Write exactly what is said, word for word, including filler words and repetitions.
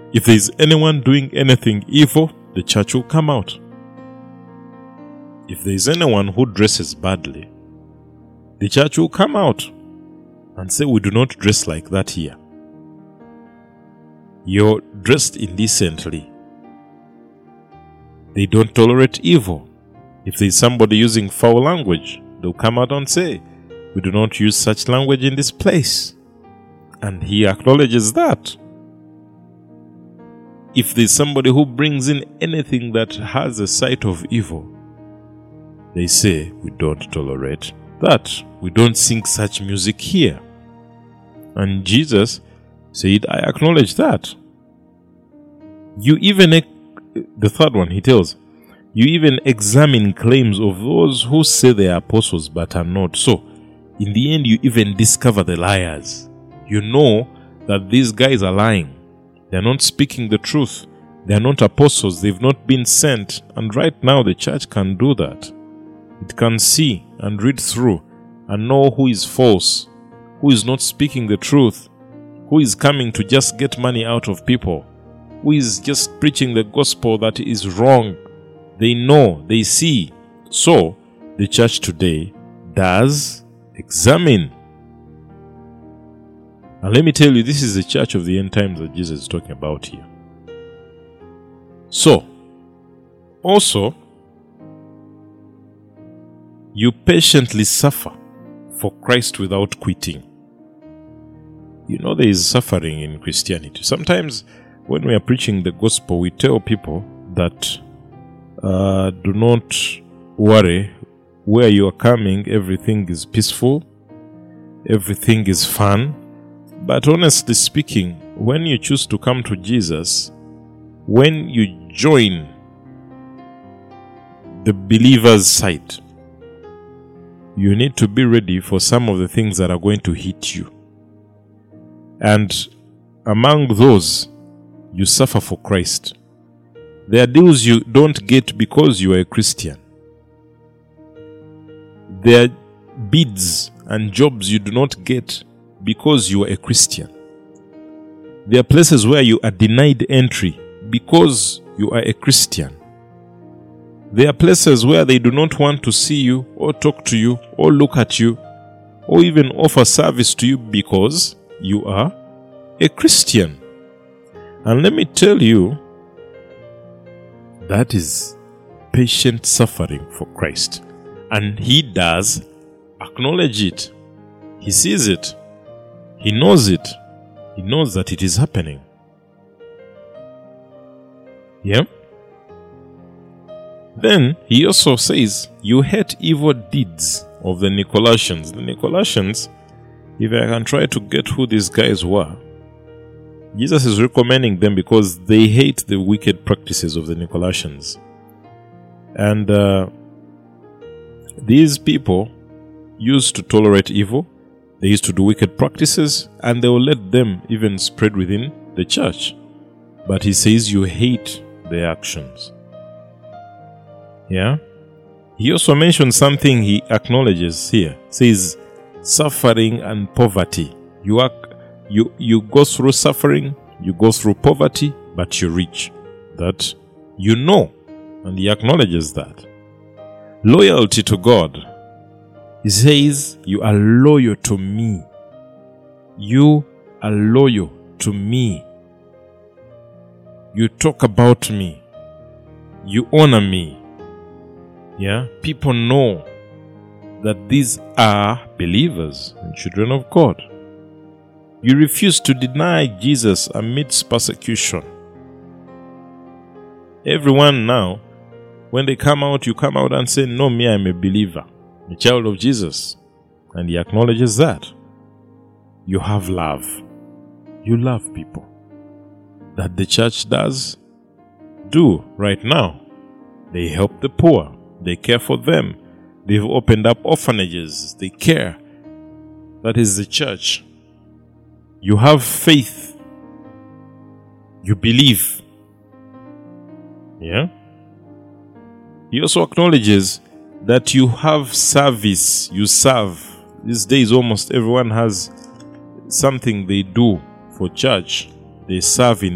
If there is anyone doing anything evil, the church will come out. If there is anyone who dresses badly, the church will come out and say, we do not dress like that here. You're dressed indecently. They don't tolerate evil. If there is somebody using foul language, they'll come out and say, we do not use such language in this place. And he acknowledges that. If there's somebody who brings in anything that has a sight of evil, they say, we don't tolerate that. We don't sing such music here. And Jesus said, I acknowledge that. You even, the third one, he tells, you even examine claims of those who say they are apostles but are not. So, in the end, you even discover the liars. You know that these guys are lying. They are not speaking the truth. They are not apostles. They've not been sent. And right now, the church can do that. It can see and read through and know who is false, who is not speaking the truth, who is coming to just get money out of people, who is just preaching the gospel that is wrong. They know, they see. So, the church today does examine. And let me tell you, this is the church of the end times that Jesus is talking about here. So, also, you patiently suffer for Christ without quitting. You know, there is suffering in Christianity. Sometimes when we are preaching the gospel, we tell people that uh, do not worry, where you are coming, everything is peaceful, everything is fun. But honestly speaking, when you choose to come to Jesus, when you join the believer's side, you need to be ready for some of the things that are going to hit you. And among those, you suffer for Christ. There are deals you don't get because you are a Christian. There are bids and jobs you do not get because you are a Christian. There are places where you are denied entry because you are a Christian. There are places where they do not want to see you or talk to you or look at you or even offer service to you because you are a Christian. And let me tell you, that is patient suffering for Christ. And he does acknowledge it. He sees it. He knows it. He knows that it is happening. Yeah? Then he also says, you hate evil deeds of the Nicolaitans. The Nicolaitans, if I can try to get who these guys were, Jesus is recommending them because they hate the wicked practices of the Nicolaitans. And uh, these people used to tolerate evil, they used to do wicked practices, and they will let them even spread within the church. But he says you hate their actions. Yeah? He also mentions something he acknowledges here. Says suffering and poverty. You are, you you go through suffering, you go through poverty, but you're rich. That you know, and he acknowledges that. Loyalty to God. He says you are loyal to me. You are loyal to me. You talk about me. You honor me. Yeah, people know that these are believers and children of God. You refuse to deny Jesus amidst persecution. Everyone now, when they come out, you come out and say, no, me, I'm a believer, a child of Jesus. And he acknowledges that. You have love. You love people. That the church does do right now. They help the poor. They care for them. They've opened up orphanages. They care. That is the church. You have faith. You believe. Yeah? He also acknowledges that you have service. You serve. These days almost everyone has something they do for church. They serve in